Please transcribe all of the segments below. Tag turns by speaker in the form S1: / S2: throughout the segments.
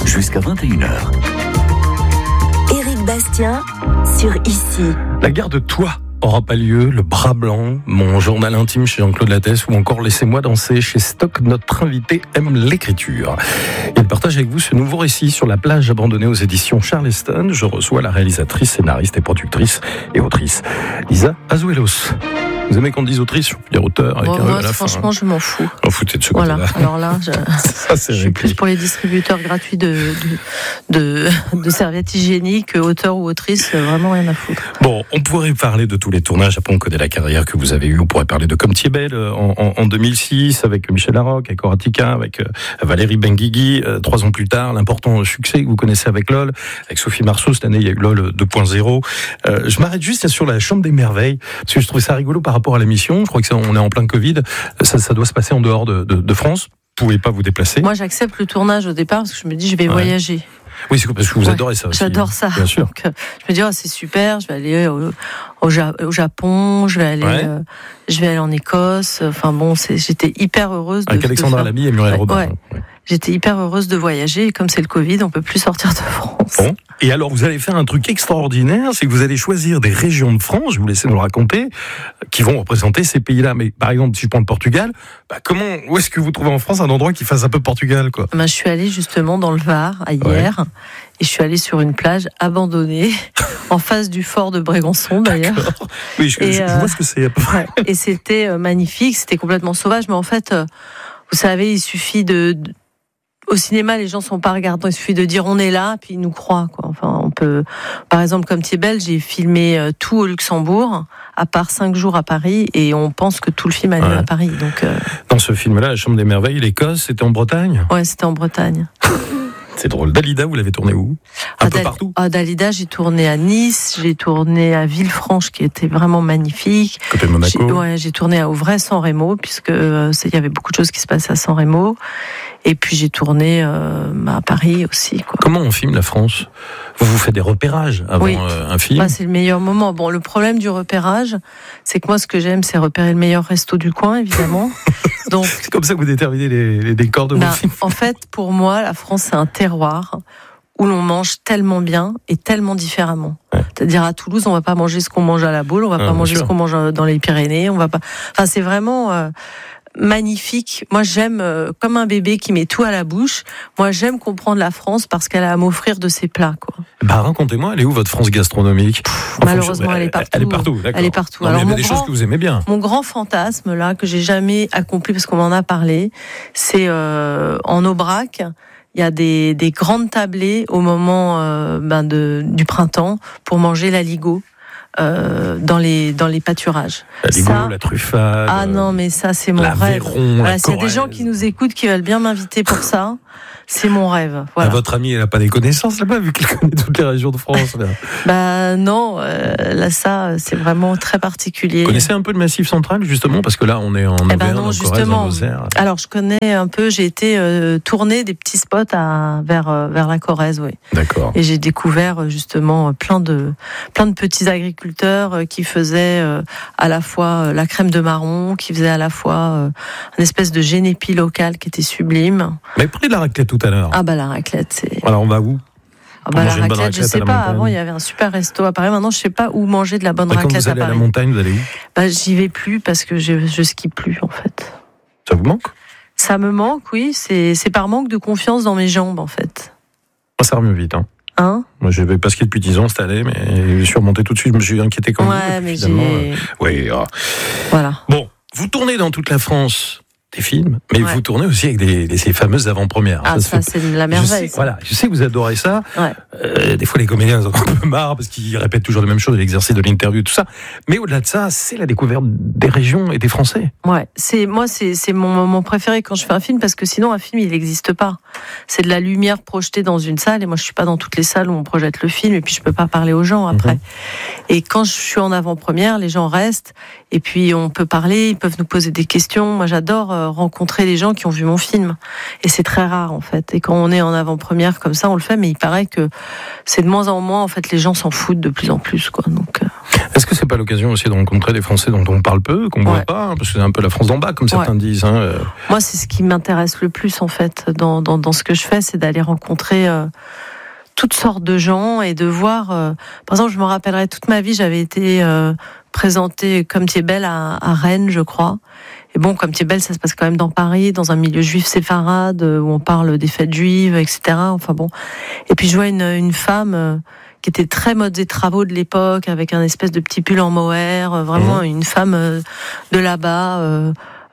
S1: jusqu'à 21h.
S2: Éric Bastien sur Ici.
S3: La guerre de Troie aura pas lieu, le bras blanc, mon journal intime chez Jean-Claude Lattès ou encore Laissez-moi danser chez Stock. Notre invité aime l'écriture. Il partage avec vous ce nouveau récit sur la plage abandonnée aux éditions Charleston. Je reçois la réalisatrice, scénariste et productrice et autrice Lisa Azuelos. Vous aimez qu'on dise autrice, je veux dire auteur avec un E à la
S4: franchement, je m'en fous.
S3: Vous foutez de ce côté-là.
S4: Voilà. Alors là,
S3: ça, c'est
S4: je suis plus pour les distributeurs gratuits de serviettes hygiéniques, auteur ou autrice, vraiment rien à foutre.
S3: Bon, on pourrait parler de tous les tournages. Après, on connaît la carrière que vous avez eue. On pourrait parler de Comme tu es belle en 2006 avec Michel Larocque, avec Horatica, avec Valérie Benguigui. 3 ans plus tard, l'important succès que vous connaissez avec LOL, avec Sophie Marceau. Cette année, il y a eu LOL 2.0. Je m'arrête juste sur la Chambre des merveilles parce que je trouvais ça rigolo par rapport à l'émission. Je crois que on est en plein Covid. Ça doit se passer en dehors de France. Vous pouvez pas vous déplacer.
S4: Moi, j'accepte le tournage au départ parce que je me dis je vais voyager.
S3: Oui, c'est parce que vous adorez ça aussi.
S4: J'adore ça.
S3: Bien sûr.
S4: Donc, je me dis c'est super. Je vais aller au Japon. Je vais aller en Écosse. Enfin bon, j'étais hyper heureuse
S3: avec Alexandra Lamy et Muriel Robin.
S4: Ouais. J'étais hyper heureuse de voyager. Et comme c'est le Covid, on peut plus sortir de France.
S3: Bon. Et alors, vous allez faire un truc extraordinaire, c'est que vous allez choisir des régions de France, je vous laisse nous le raconter, qui vont représenter ces pays-là. Mais par exemple, si je prends le Portugal, où est-ce que vous trouvez en France un endroit qui fasse un peu Portugal, quoi ?
S4: Je suis allée justement dans le Var, hier, et je suis allée sur une plage abandonnée, en face du fort de Brégançon, d'ailleurs.
S3: D'accord. Oui, je vois ce que c'est à peu près.
S4: Et c'était magnifique, c'était complètement sauvage, mais en fait, vous savez, il suffit au cinéma, les gens sont pas regardants. Il suffit de dire on est là, puis ils nous croient, quoi. Enfin, on peut. Par exemple, Comme tu es belle, j'ai filmé tout au Luxembourg, à part 5 jours à Paris, et on pense que tout le film a lieu à Paris. Donc.
S3: Dans ce film-là, La Chambre des merveilles, l'Écosse, c'était en Bretagne.
S4: Ouais, c'était en Bretagne.
S3: C'est drôle. Dalida, vous l'avez tourné où ? Un peu partout.
S4: Dalida, j'ai tourné à Nice, j'ai tourné à Villefranche, qui était vraiment magnifique.
S3: Côté de Monaco.
S4: J'ai tourné à Auvray-San Remo, puisque il y avait beaucoup de choses qui se passaient à San Remo. Et puis j'ai tourné à Paris aussi, quoi.
S3: Comment on filme la France ? Vous faites des repérages avant un film ?
S4: C'est le meilleur moment. Bon, le problème du repérage, c'est que moi, ce que j'aime, c'est repérer le meilleur resto du coin, évidemment. Donc,
S3: c'est comme ça que vous déterminez les décors de vos films.
S4: En fait, pour moi, la France, c'est un terroir où l'on mange tellement bien et tellement différemment. Ouais. C'est-à-dire à Toulouse, on va pas manger ce qu'on mange à la Baule, on va pas manger ce qu'on mange dans les Pyrénées, on va pas. Enfin, c'est vraiment magnifique. Moi, j'aime comme un bébé qui met tout à la bouche. Moi, j'aime comprendre la France parce qu'elle a à m'offrir de ses plats, quoi.
S3: Racontez-moi, elle est où votre France gastronomique ?
S4: Malheureusement, elle est partout.
S3: Elle est partout, d'accord.
S4: Elle est partout.
S3: Alors, il y a des choses que vous aimez bien.
S4: Mon grand fantasme, là, que j'ai jamais accompli parce qu'on m'en a parlé, c'est en Aubrac. Il y a des grandes tablées au moment du printemps pour manger l'aligot. Dans les pâturages.
S3: La truffade.
S4: Ah non, mais ça, c'est mon rêve. S'il y a des gens qui nous écoutent qui veulent bien m'inviter pour ça, c'est mon rêve. Voilà.
S3: Votre amie, elle n'a pas des connaissances là-bas, vu qu'elle connaît toutes les régions de France. Là.
S4: Non, là, ça, c'est vraiment très particulier.
S3: Vous connaissez un peu le Massif central, justement, parce que là, on est en Auvergne, en Corrèze, en Lozère.
S4: Alors, je connais un peu, j'ai été tourner des petits spots vers la Corrèze, oui.
S3: D'accord.
S4: Et j'ai découvert, justement, plein de petits agriculteurs qui faisaient à la fois la crème de marron, qui faisaient à la fois une espèce de génépi local qui était sublime.
S3: Mais prenez de la raclette tout à l'heure.
S4: La raclette, c'est...
S3: Alors, on va où ?
S4: La raclette, je sais pas. Avant, il y avait un super resto à Paris. Maintenant, je sais pas où manger de la bonne raclette à Paris.
S3: Quand vous allez à la montagne, vous allez où ?
S4: J'y vais plus parce que je skie plus, en fait.
S3: Ça vous manque ?
S4: Ça me manque, oui. C'est par manque de confiance dans mes jambes, en fait.
S3: Ça remue vite,
S4: Hein ?
S3: Moi, je vais pas skier depuis 10 ans cette année, mais je suis remonté tout de suite. Je me suis inquiété quand même.
S4: Ouais, mais j'ai...
S3: Voilà. Bon, vous tournez dans toute la France des films, mais vous tournez aussi avec ces fameuses avant-premières.
S4: Ça c'est de la merveille.
S3: Je sais que vous adorez ça.
S4: Ouais.
S3: Des fois, les comédiens ont un peu marre parce qu'ils répètent toujours les mêmes choses, l'exercice de l'interview, tout ça. Mais au-delà de ça, c'est la découverte des régions et des Français.
S4: Ouais, c'est mon moment préféré quand je fais un film parce que sinon un film il n'existe pas. C'est de la lumière projetée dans une salle et moi je suis pas dans toutes les salles où on projette le film et puis je peux pas parler aux gens après. Et quand je suis en avant-première, les gens restent et puis on peut parler, ils peuvent nous poser des questions. Moi j'adore rencontrer les gens qui ont vu mon film et c'est très rare en fait. Et quand on est en avant-première comme ça, on le fait, mais il paraît que c'est de moins en moins en fait les gens s'en foutent de plus en plus, quoi. Donc
S3: Est-ce que c'est pas l'occasion aussi de rencontrer des Français dont on parle peu, qu'on voit pas, parce que c'est un peu la France d'en bas, comme certains disent.
S4: Moi, c'est ce qui m'intéresse le plus, en fait, dans ce que je fais, c'est d'aller rencontrer toutes sortes de gens et de voir... par exemple, je me rappellerai toute ma vie, j'avais été présentée Comme tu es belle à Rennes, je crois. Et bon, Comme tu es belle, ça se passe quand même dans Paris, dans un milieu juif séfarade, où on parle des fêtes juives, etc. Enfin bon. Et puis je vois une femme qui était très mode des travaux de l'époque, avec un espèce de petit pull en mohair, vraiment une femme de là-bas,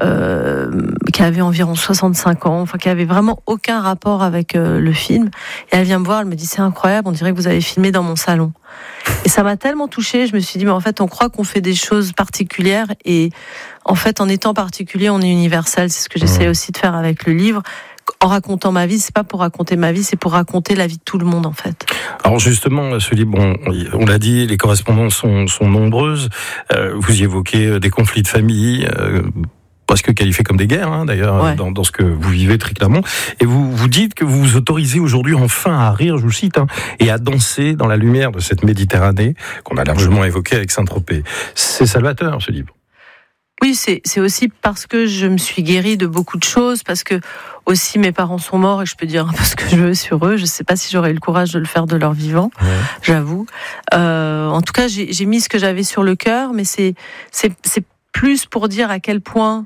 S4: qui avait environ 65 ans, enfin qui avait vraiment aucun rapport avec le film. Et elle vient me voir, elle me dit: c'est incroyable, on dirait que vous avez filmé dans mon salon. Et ça m'a tellement touchée, je me suis dit, mais en fait, on croit qu'on fait des choses particulières, et en fait, en étant particulier, on est universel. C'est ce que j'essaie aussi de faire avec le livre. En racontant ma vie, c'est pas pour raconter ma vie, c'est pour raconter la vie de tout le monde, en fait.
S3: Alors justement, ce livre, on l'a dit, les correspondances sont nombreuses. Vous y évoquez des conflits de famille, presque qualifiés comme des guerres, d'ailleurs, dans ce que vous vivez très clairement. Et vous dites que vous vous autorisez aujourd'hui enfin à rire, je vous cite, et à danser dans la lumière de cette Méditerranée qu'on a largement évoquée avec Saint-Tropez. C'est salvateur, ce livre.
S4: Oui, c'est aussi parce que je me suis guérie de beaucoup de choses, parce que aussi mes parents sont morts et je peux dire un peu ce que je veux sur eux. Je ne sais pas si j'aurais eu le courage de le faire de leur vivant, j'avoue. En tout cas, j'ai mis ce que j'avais sur le cœur, mais c'est plus pour dire à quel point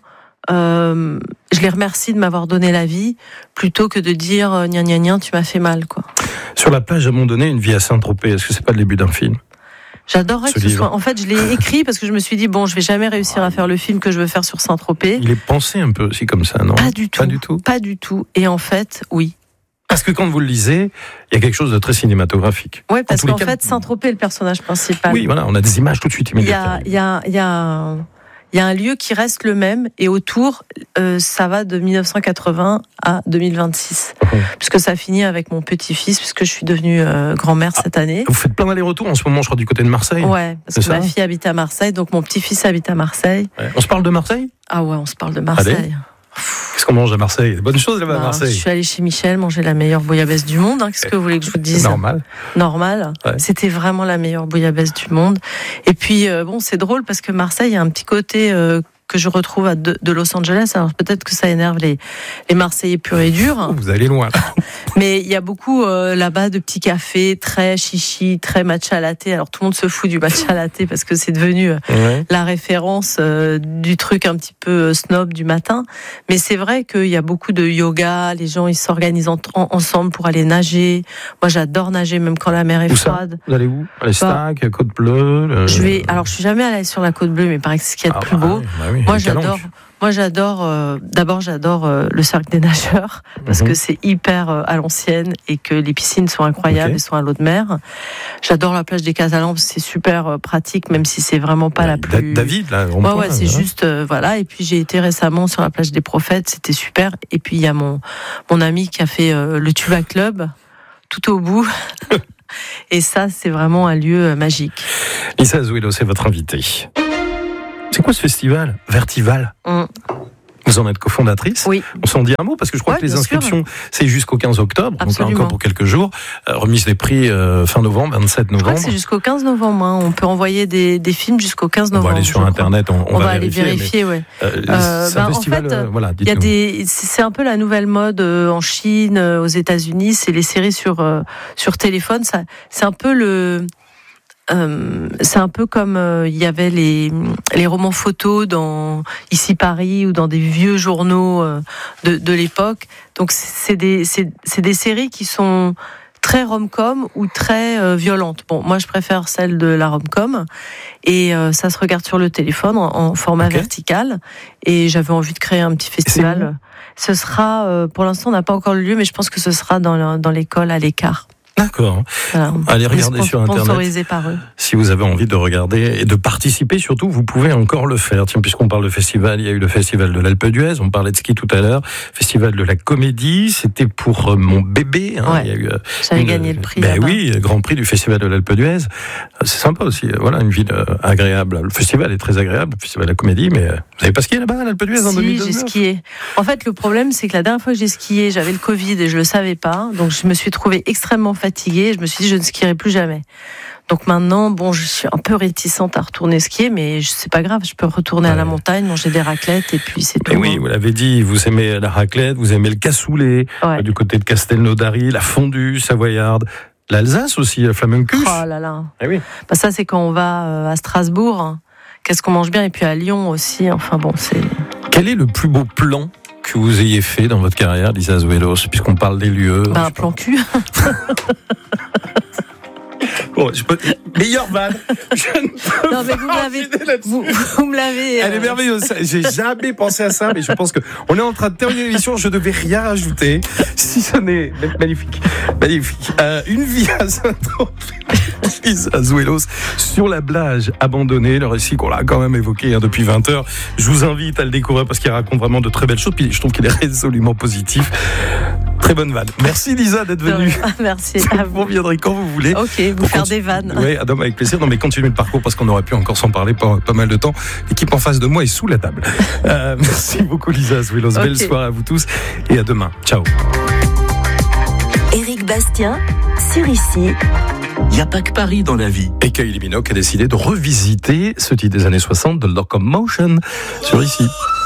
S4: je les remercie de m'avoir donné la vie, plutôt que de dire gna gna gna, tu m'as fait mal, quoi.
S3: Sur la plage, à un moment donné, une vie à Saint-Tropez, est-ce que c'est pas le début d'un film ?
S4: J'adorerais que ce soit. En fait, je l'ai écrit parce que je me suis dit, bon, je vais jamais réussir à faire le film que je veux faire sur Saint-Tropez.
S3: Il est pensé un peu aussi comme ça, non ?
S4: Pas du tout. Pas du tout. Et en fait, oui.
S3: Parce que quand vous le lisez, il y a quelque chose de très cinématographique.
S4: Oui, parce qu'en fait, Saint-Tropez est le personnage principal.
S3: Oui, voilà, on a des images tout de suite immédiatement.
S4: Il y a un lieu qui reste le même, et autour, ça va de 1980 à 2026. Puisque ça finit avec mon petit-fils, puisque je suis devenue grand-mère cette année.
S3: Vous faites plein d'allers-retours en ce moment, je crois, du côté de Marseille.
S4: Ouais, parce que ma fille habite à Marseille, donc mon petit-fils habite à Marseille.
S3: Ouais. On se parle de Marseille ?
S4: Ah ouais, on se parle de Marseille.
S3: Allez. Qu'est-ce qu'on mange à Marseille ? Bonne chose là-bas à Marseille.
S4: Je suis allée chez Michel manger la meilleure bouillabaisse du monde. Qu'est-ce que vous voulez que je vous dise ? Normal. Ouais. C'était vraiment la meilleure bouillabaisse du monde. Et puis, c'est drôle parce que Marseille a un petit côté que je retrouve de Los Angeles. Alors peut-être que ça énerve les Marseillais purs et durs.
S3: Vous allez loin.
S4: Mais il y a beaucoup là-bas de petits cafés très chichi, très matcha latte. Alors tout le monde se fout du matcha latte parce que c'est devenu la référence du truc un petit peu snob du matin. Mais c'est vrai qu'il y a beaucoup de yoga. Les gens, ils s'organisent ensemble pour aller nager. Moi, j'adore nager même quand la mer est froide.
S3: Vous allez où ? Les Stacks, Côte Bleue
S4: Alors, je suis jamais allée sur la Côte Bleue, mais il paraît que c'est ce qu'il y a de plus beau.
S3: Oui,
S4: Moi, j'adore. D'abord, j'adore le cercle des nageurs parce que c'est hyper à l'ancienne et que les piscines sont incroyables et sont à l'eau de mer. J'adore la plage des Catalans parce que c'est super pratique, même si c'est vraiment pas la plus.
S3: David, là.
S4: Ouais, c'est juste voilà. Et puis j'ai été récemment sur la plage des Prophètes, c'était super. Et puis il y a mon ami qui a fait le Tuba Club tout au bout. Et ça, c'est vraiment un lieu magique.
S3: Lisa Azuelo, c'est votre invitée. C'est quoi ce festival Vertival Vous en êtes cofondatrice.
S4: Oui.
S3: On s'en dit un mot parce que je crois que les inscriptions, c'est jusqu'au 15 octobre,
S4: Absolument.
S3: donc encore pour quelques jours. Remise des prix fin novembre, 27 novembre.
S4: Je crois que c'est jusqu'au 15 novembre. On peut envoyer des films jusqu'au 15 novembre.
S3: On va aller sur Internet, on va aller
S4: vérifier.
S3: C'est un festival,
S4: en fait,
S3: voilà,
S4: c'est un peu la nouvelle mode en Chine, aux États-Unis. C'est les séries sur téléphone. Ça, c'est un peu c'est un peu comme il y avait les romans photos dans Ici Paris ou dans des vieux journaux de l'époque. Donc c'est des séries qui sont très rom-com ou très violentes. Bon, moi je préfère celle de la rom-com et ça se regarde sur le téléphone en format vertical. Et j'avais envie de créer un petit festival. Ce sera, pour l'instant on n'a pas encore le lieu, mais je pense que ce sera dans l'école à l'écart.
S3: D'accord.
S4: Voilà.
S3: Allez regarder sur Internet.
S4: Sponsorisé par eux.
S3: Si vous avez envie de regarder et de participer, surtout, vous pouvez encore le faire. Tiens, puisqu'on parle de festival, il y a eu le festival de l'Alpe d'Huez, on parlait de ski tout à l'heure, festival de la comédie, c'était pour mon bébé.
S4: Ouais.
S3: Il y a eu,
S4: j'avais gagné le prix.
S3: Oui, grand prix du festival de l'Alpe d'Huez. C'est sympa aussi. Voilà, une ville agréable. Le festival est très agréable, le festival de la comédie, mais vous n'avez pas skié là-bas à l'Alpe d'Huez en 2019 ?
S4: Si, j'ai skié. En fait, le problème, c'est que la dernière fois que j'ai skié, j'avais le Covid et je le savais pas. Donc, je me suis trouvée extrêmement fatiguée. Je me suis dit, je ne skierai plus jamais. Donc maintenant, bon, je suis un peu réticente à retourner skier, mais c'est pas grave, je peux retourner à la montagne, manger des raclettes et puis c'est tout.
S3: Et oui, vous l'avez dit, vous aimez la raclette, vous aimez le cassoulet, du côté de Castelnaudary, la fondue savoyarde, l'Alsace aussi, la flamencuche.
S4: Oh là là.
S3: Eh oui.
S4: Bah ça, c'est quand on va à Strasbourg. Qu'est-ce qu'on mange bien, et puis à Lyon aussi. Enfin bon, c'est.
S3: Quel est le plus beau plan que vous ayez fait dans votre carrière, Lisa Azuelos, puisqu'on parle des lieux?
S4: Un plan cul.
S3: Bon, meilleure vanne.
S4: Non, mais vous me l'avez.
S3: Elle est merveilleuse. J'ai jamais pensé à ça, mais je pense que on est en train de terminer l'émission. Je devais rien rajouter. Si ce n'est magnifique, magnifique. Une vie à Saint-Tropez. Lisa Azuelos sur la Blage abandonnée, le récit qu'on l'a quand même évoqué depuis 20 heures. Je vous invite à le découvrir parce qu'il raconte vraiment de très belles choses. Puis je trouve qu'il est résolument positif. Très bonne vanne. Merci Lisa d'être venue.
S4: Merci.
S3: Vous reviendrez quand vous voulez.
S4: Ok, vous faire des vannes.
S3: Oui, Adam, avec plaisir. Non, mais continuez le parcours parce qu'on aurait pu encore s'en parler pas mal de temps. L'équipe en face de moi est sous la table. Merci beaucoup Lisa Azuelos. Belle soirée à vous tous et à demain. Ciao.
S2: Éric Bastien sur Ici.
S1: Il n'y a pas que Paris dans la vie.
S3: Et Kylie Minogue a décidé de revisiter ce titre des années 60 de Locomotion sur Ici.